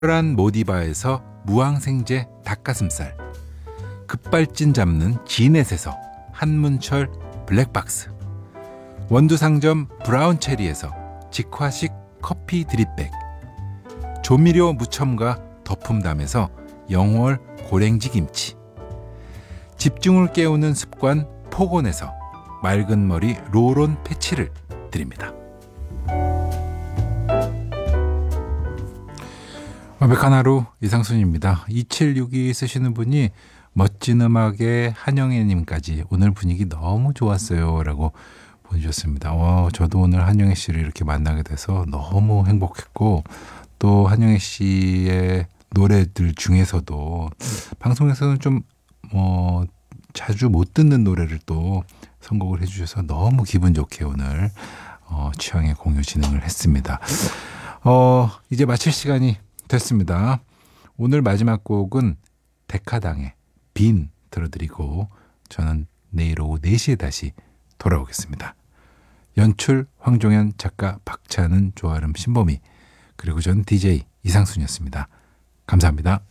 특별한 모디바에서 무항생제 닭가슴살, 급발진 잡는 지넷에서 한문철 블랙박스, 원두상점 브라운체리에서 직화식 커피 드립백, 조미료 무첨가 덕품담에서 영월 고랭지 김치, 집중을 깨우는 습관 포곤에서 맑은 머리 롤온 패치를 드립니다. 완벽한 하루 이상순입니다. 2762 쓰시는 분이 멋진 음악의 한영애님까지 오늘 분위기 너무 좋았어요 라고 보내주셨습니다. 저도 오늘 한영애 씨를 이렇게 만나게 돼서 너무 행복했고, 또 한영애 씨의 노래들 중에서도 방송에서는 좀 자주 못 듣는 노래를 또 선곡을 해주셔서 너무 기분 좋게 오늘 취향의 공유 진행을 했습니다. 이제 마칠 시간이 됐습니다. 오늘 마지막 곡은 데카당의 빈 들어드리고 저는 내일 오후 4시에 다시 돌아오겠습니다. 연출 황종현, 작가 박찬은, 조아름, 신범이, 그리고 전 DJ 이상순이었습니다. 감사합니다.